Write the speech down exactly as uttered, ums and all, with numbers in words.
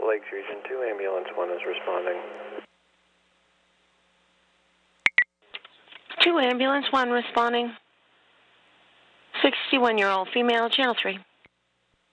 Lakes Region two, Ambulance one is responding. two, Ambulance one responding. sixty-one-year-old female, Channel three.